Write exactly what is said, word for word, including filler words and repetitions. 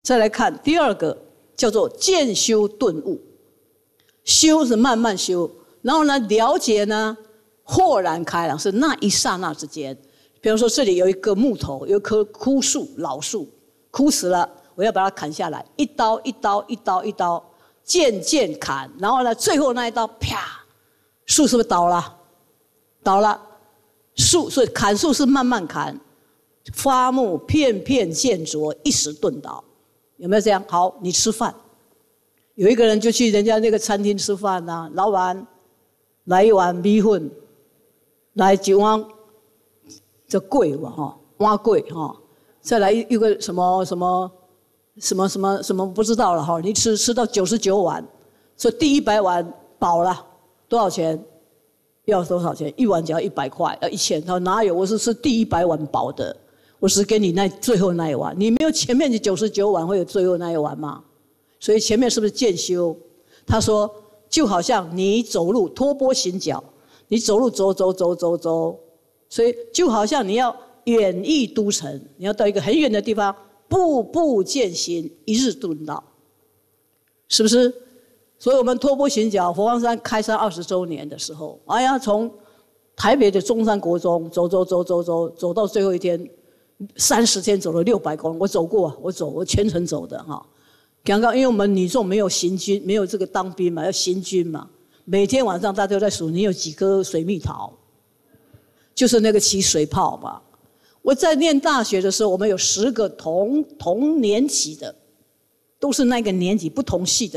再来看第二个，叫做渐修顿悟。修是慢慢修，然后呢，了解呢，豁然开朗是那一刹那之间。比方说，这里有一个木头，有一棵枯树，老树，枯死了，我要把它砍下来，一刀一刀一刀一刀，渐渐砍，然后呢，最后那一刀，啪，树是不是倒了？倒了。树，所以砍树是慢慢砍，花木片片见着，一时顿倒，有没有这样？好，你吃饭，有一个人就去人家那个餐厅吃饭呐、啊，老板来一碗米粉，来几碗这粿吧哈，碗粿哈，再来一个什么什么什么什么什么不知道了哈，你吃吃到九十九碗，所以第一百碗饱了，多少钱？要多少钱？一碗只要一百块，要一千。他说哪有？我是吃第一百碗饱的，我是给你那最后那一碗。你没有前面的九十九碗，会有最后那一碗吗？所以前面是不是渐修？他说就好像你走路托钵行脚，你走路走走走走走，所以就好像你要远逸都城，你要到一个很远的地方，步步践行，一日顿到，是不是？所以我们托钵行脚，佛光山开山二十周年的时候，哎呀，从台北的中山国中走走走走走走到最后一天，三十天走了六百公里，我走过，我走，我全程走的哈。刚刚因为我们女众没有行军，没有这个当兵嘛，要行军嘛，每天晚上大家都在数你有几颗水蜜桃，就是那个起水泡嘛。我在念大学的时候，我们有十个同同年级的，都是那个年级不同系的。